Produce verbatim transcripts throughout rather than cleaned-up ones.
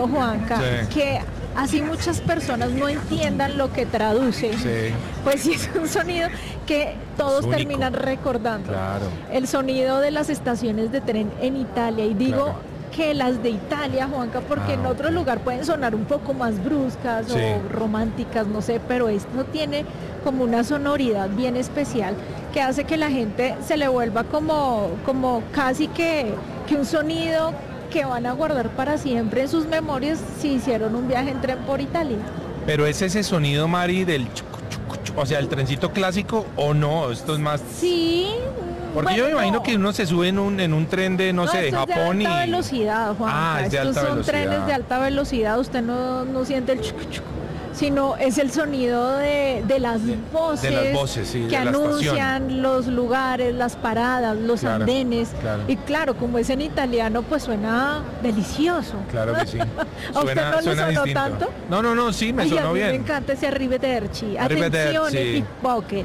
sonido, Juanca, Sí. que así muchas personas no entiendan lo que traduce, Sí. pues sí es un sonido que todos Es único. terminan recordando. Claro. El sonido de las estaciones de tren en Italia, y digo Claro. que las de Italia, Juanca, porque Ah, en otro ok. lugar pueden sonar un poco más bruscas Sí. o románticas, no sé, pero esto tiene como una sonoridad bien especial que hace que la gente se le vuelva como, como casi que, que un sonido que van a guardar para siempre en sus memorias si hicieron un viaje en tren por Italia. Pero es ese sonido, Mari, del chucu, chucu, chucu, o sea, el trencito clásico, o no, esto es más... Sí. Porque yo me bueno, imagino no. que uno se sube en un, en un tren de, no, sé, de esto es Japón de alta y... velocidad, Juanca. Ah, es de Estos alta son velocidad. trenes de alta velocidad, usted no, no siente el chucu chucu, sino es el sonido de, de las De- voces, de las voces, sí, de que la anuncian los lugares, las paradas, los Claro, andenes. claro. Y claro, como es en italiano, pues suena delicioso. Claro que sí. ¿A usted no le sonó distinto. tanto? No, no, no, sí, me Ay, a sonó mí bien. me encanta ese arrivederci. Arrivederci. Atención, pickpocket.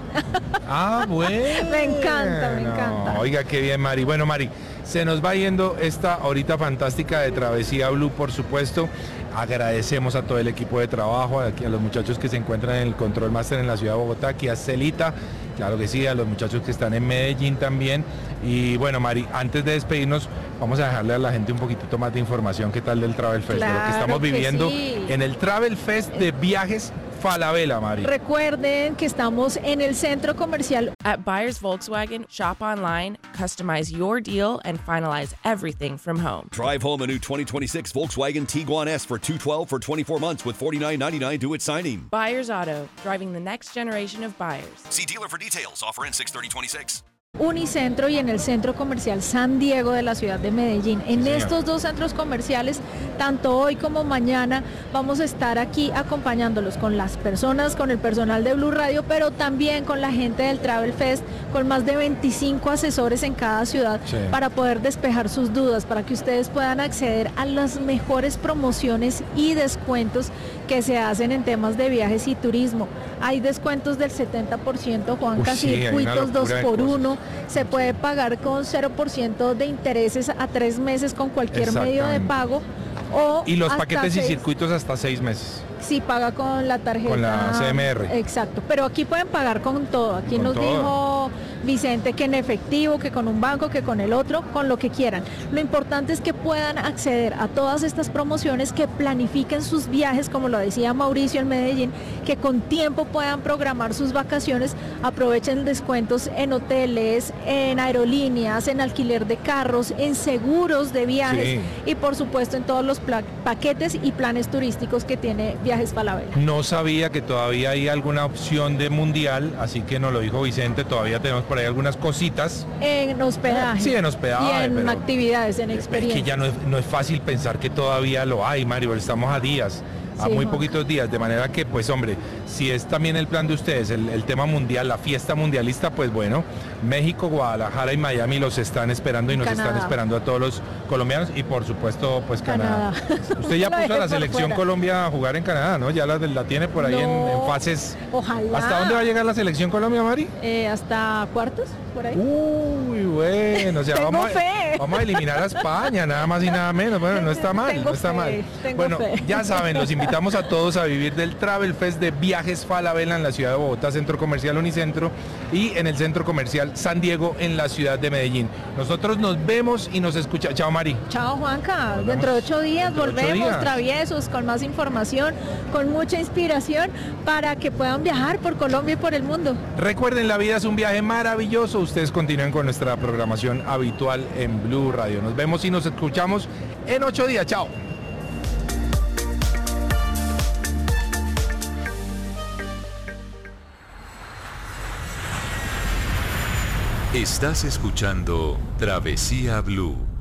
Ah, bueno. Me encanta, me encanta. Oiga, qué bien, Mari. Bueno, Mari, se nos va yendo esta horita fantástica de Travesía Blue, por supuesto. Agradecemos a todo el equipo de trabajo, a, a los muchachos que se encuentran en el Control Master en la ciudad de Bogotá, aquí a Celita, claro que sí, a los muchachos que están en Medellín también. Y bueno, Mari, antes de despedirnos, vamos a dejarle a la gente un poquitito más de información, qué tal del Travel Fest, de lo que Claro estamos que viviendo sí. en el Travel Fest de Viajes Falabella, Mari. Recuerden que estamos en el centro comercial. At Buyers Volkswagen, shop online, customize your deal, and finalize everything from home. Drive home a new twenty twenty-six Volkswagen Tiguan S for two hundred twelve for twenty-four months with forty-nine ninety-nine due at signing. Buyers Auto, driving the next generation of buyers. See dealer for details. Offer in six thirty twenty-six. Unicentro y en el Centro Comercial San Diego de la ciudad de Medellín. En Sí, señor. estos dos centros comerciales, tanto hoy como mañana, vamos a estar aquí acompañándolos con las personas, con el personal de Blue Radio, pero también con la gente del Travel Fest, con más de veinticinco asesores en cada ciudad, Sí. para poder despejar sus dudas, para que ustedes puedan acceder a las mejores promociones y descuentos que se hacen en temas de viajes y turismo. Hay descuentos del setenta por ciento, Juanca, Uy, sí, hay una circuitos dos locura de por cosas. uno, se puede pagar con cero por ciento de intereses a tres meses con cualquier medio de Exactamente. pago. O Y los hasta paquetes y seis circuitos hasta seis meses. si paga con la tarjeta. Con la C M R. Exacto, pero aquí pueden pagar con todo. Aquí Con nos todo. dijo Vicente que en efectivo, que con un banco, que con el otro, con lo que quieran. Lo importante es que puedan acceder a todas estas promociones, que planifiquen sus viajes, como lo decía Mauricio en Medellín, que con tiempo puedan programar sus vacaciones, aprovechen descuentos en hoteles, en aerolíneas, en alquiler de carros, en seguros de viajes Sí. y por supuesto en todos los pla- paquetes y planes turísticos que tiene Viajes Falabella. No sabía que todavía hay alguna opción de mundial, así que nos lo dijo Vicente, todavía tenemos por ahí algunas cositas. En hospedaje. Sí, en hospedaje, Y en pero- actividades, en Es experiencia. que ya no es, no es fácil pensar que todavía lo hay, Mario, estamos a días, a Sí, muy Juan. poquitos días, de manera que, pues hombre, si es también el plan de ustedes, el, el tema mundial, la fiesta mundialista, pues bueno, México, Guadalajara y Miami los están esperando y nos Canadá. están esperando a todos los colombianos y por supuesto, pues Canadá. Canadá. Usted ya Lo puso dejé a la por selección fuera. Colombia a jugar en Canadá, ¿no? Ya la, la tiene por ahí en, No, en fases. Ojalá. ¿Hasta dónde va a llegar la selección Colombia, Mari? Eh, hasta cuartos, por ahí. Uy, bueno, o sea, Tengo vamos, a, fe. vamos a eliminar a España, nada más y nada menos. Bueno, no está mal, Tengo no está fe, mal. tengo Bueno, fe. ya saben, los invitamos a todos a vivir del Travel Fest de Viajes Falabella en la ciudad de Bogotá, Centro Comercial Unicentro, y en el Centro Comercial San Diego en la ciudad de Medellín. Nosotros nos vemos y nos escuchamos. Chao, Mari. Chao, Juanca. Nos Dentro de vemos ocho días dentro de ocho volvemos días. traviesos, con más información, con mucha inspiración, para que puedan viajar por Colombia y por el mundo. Recuerden, la vida es un viaje maravilloso. Ustedes continúen con nuestra programación habitual en Blue Radio. Nos vemos y nos escuchamos en ocho días. Chao. Estás escuchando Travesía Blue.